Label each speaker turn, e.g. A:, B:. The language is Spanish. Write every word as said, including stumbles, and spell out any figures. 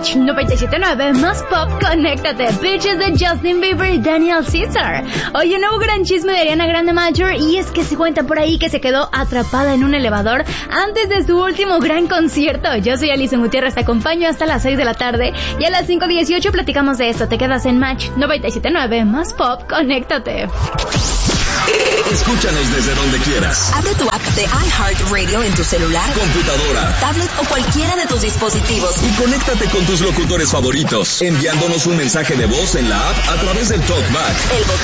A: Match noventa y siete punto nueve más pop, conéctate. Bitches de Justin Bieber y Daniel Caesar. Oye, nuevo gran chisme de Ariana Grande Major, y es que se cuenta por ahí que se quedó atrapada en un elevador antes de su último gran concierto. Yo soy Alison Gutiérrez, te acompaño hasta las seis de la tarde y a las cinco dieciocho platicamos de esto. Te quedas en Match noventa y siete punto nueve más pop, conéctate.
B: Escúchanos desde donde quieras.
C: Abre tu app de iHeartRadio en tu celular,
B: computadora,
C: tablet o cualquiera de tus dispositivos.
B: Y conéctate con tus locutores favoritos, enviándonos un mensaje de voz en la app a través del TalkBack.
C: El